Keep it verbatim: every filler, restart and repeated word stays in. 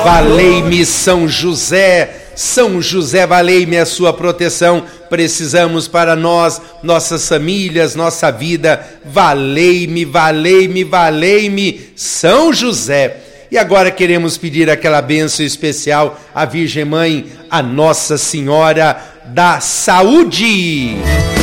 Valei-me São José, São José, valei-me a sua proteção. Precisamos para nós, nossas famílias, nossa vida. Valei-me, valei-me, valei-me, São José. E agora queremos pedir aquela bênção especial à Virgem Mãe, a Nossa Senhora da Saúde.